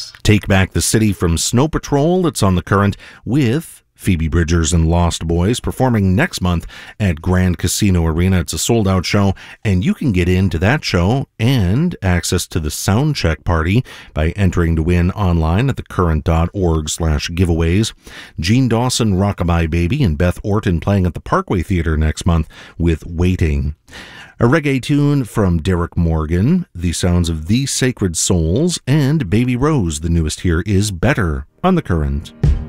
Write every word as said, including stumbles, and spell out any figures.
Thanks. Take Back the City from Snow Patrol. It's on The Current with Phoebe Bridgers and Lost Boys performing next month at Grand Casino Arena. It's a sold-out show, and you can get into that show and access to the Soundcheck Party by entering to win online at thecurrent.org slash giveaways. Gene Dawson, Rockabye Baby, and Beth Orton playing at the Parkway Theater next month with Waiting. A reggae tune from Derek Morgan, the sounds of The Sacred Souls, and Baby Rose. The newest here is Better on The Current.